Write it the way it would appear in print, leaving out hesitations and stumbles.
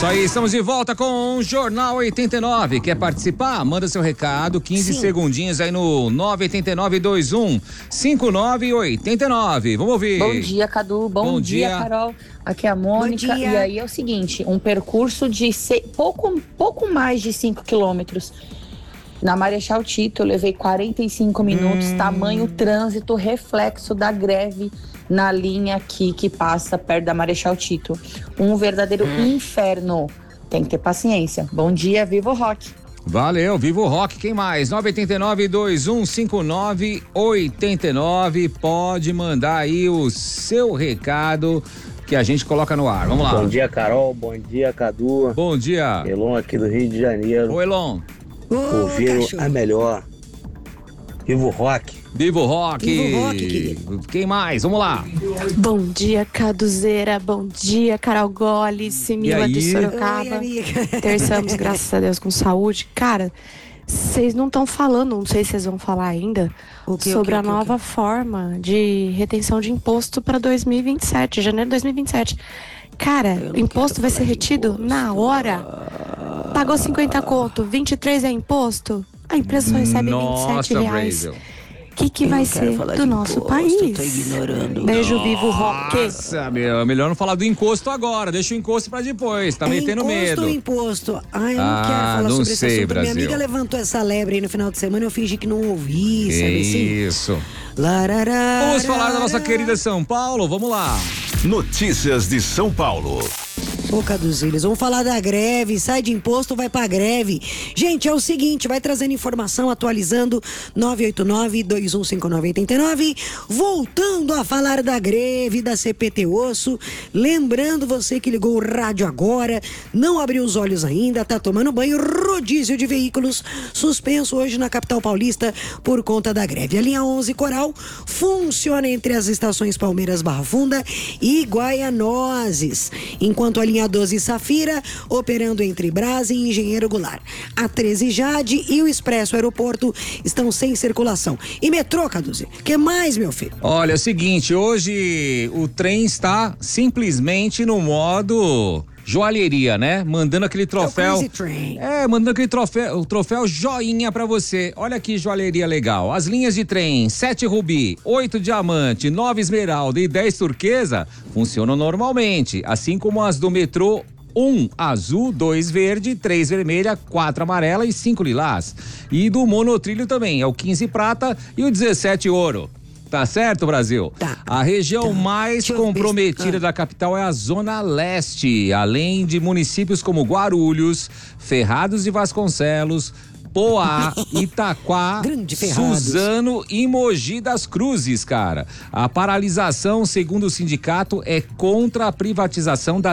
isso aí, estamos de volta com o Jornal 89. Quer participar? Manda seu recado, 15 segundinhos aí no 989-21-5989. Vamos ouvir. Bom dia, Cadu. Bom dia, Carol. Aqui é a Mônica. E aí é o seguinte, um percurso de pouco mais de 5 quilômetros. Na Marechal Tito, eu levei 45 minutos, tamanho trânsito, reflexo da greve na linha aqui que passa perto da Marechal Tito. Um verdadeiro inferno. Tem que ter paciência. Bom dia, viva o rock. Valeu, viva o rock. Quem mais? 989-2159-89. Pode mandar aí o seu recado que a gente coloca no ar. Vamos lá. Bom dia, Carol. Bom dia, Cadu. Bom dia. Elon aqui do Rio de Janeiro. Oi, Elon. Ouviram a melhor. Viva o rock. Viva o rock. Viva o rock, querido. Quem mais? Vamos lá. Bom dia, Caduzeira. Bom dia, Carol Goles, Simila de Sorocaba. Terçamos, graças a Deus, com saúde. Cara, vocês não estão falando, não sei se vocês vão falar ainda, sobre a nova forma de retenção de imposto para 2027, janeiro de 2027. Cara, o imposto vai ser retido na hora. Pagou 50 conto, 23 é imposto, a empresa só recebe R$27. O que vai ser do nosso país? Tô ignorando. Beijo, vivo, rock. Nossa, meu, é melhor não falar do encosto agora, deixa o encosto pra depois, tá metendo medo. Imposto. Ai, eu não quero falar não sobre sei, esse assunto. Brasil. Minha amiga levantou essa lebre aí no final de semana, eu fingi que não ouvi, sabe assim? Isso. Vamos falar da nossa querida São Paulo, vamos lá. Notícias de São Paulo. Ô, Caduzilhas, vamos falar da greve, sai de imposto, vai pra greve. Gente, é o seguinte, vai trazendo informação, atualizando 989-215989, voltando a falar da greve da CPT Osso, lembrando você que ligou o rádio agora, não abriu os olhos ainda, tá tomando banho, rodízio de veículos suspenso hoje na capital paulista por conta da greve. A linha 11 Coral funciona entre as estações Palmeiras Barra Funda e Guaianoses, enquanto a linha 12 Safira, operando entre Brás e Engenheiro Goulart. A 13 Jade e o Expresso Aeroporto estão sem circulação. E metrô, Caduzi, que mais, meu filho? Olha, é o seguinte, hoje o trem está simplesmente no modo joalheria, né? Mandando aquele troféu. Mandando aquele troféu, o troféu joinha pra você. Olha que joalheria legal. As linhas de trem 7 rubi, 8 diamante, 9 esmeralda e 10 turquesa funcionam normalmente, assim como as do metrô 1 azul, 2 verde, 3 vermelha, 4 amarela e 5 lilás. E do monotrilho também, é o 15 prata e o 17 ouro. Tá certo, Brasil? Tá. A região mais comprometida da capital é a Zona Leste, além de municípios como Guarulhos, Ferrados de Vasconcelos, Poá, Itaquá, Suzano e Mogi das Cruzes, cara. A paralisação, segundo o sindicato, é contra a privatização da